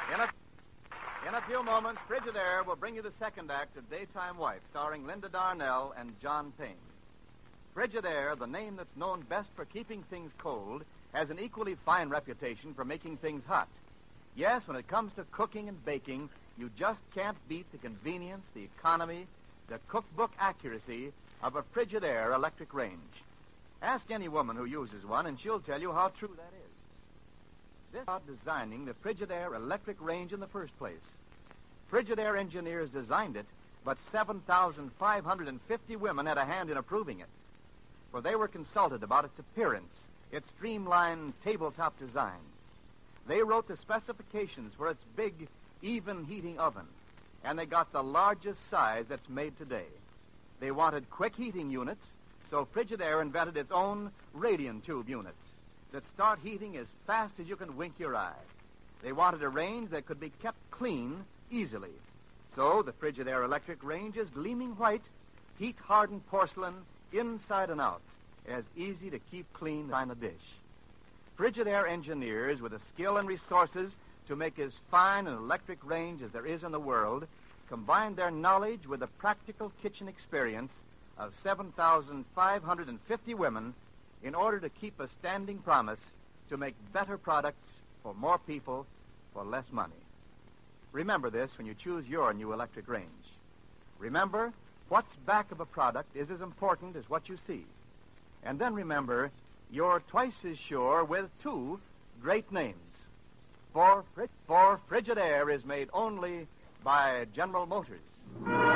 In a few moments, Frigidaire will bring you the second act of Daytime Wife, starring Linda Darnell and John Payne. Frigidaire, the name that's known best for keeping things cold, has an equally fine reputation for making things hot. Yes, when it comes to cooking and baking, you just can't beat the convenience, the economy, the cookbook accuracy of a Frigidaire electric range. Ask any woman who uses one, and she'll tell you how true that is. This is about designing the Frigidaire electric range in the first place. Frigidaire engineers designed it, but 7,550 women had a hand in approving it. For they were consulted about its appearance, its streamlined tabletop design. They wrote the specifications for its big, even heating oven, and they got the largest size that's made today. They wanted quick heating units, so Frigidaire invented its own radiant tube units that start heating as fast as you can wink your eye. They wanted a range that could be kept clean easily. So the Frigidaire electric range is gleaming white, heat-hardened porcelain inside and out, as easy to keep clean as a dish. Frigidaire engineers, with the skill and resources to make as fine an electric range as there is in the world, combined their knowledge with the practical kitchen experience of 7,550 women in order to keep a standing promise to make better products for more people for less money. Remember this when you choose your new electric range. Remember, what's back of a product is as important as what you see. And then remember, you're twice as sure with two great names. For Frigidaire is made only by General Motors.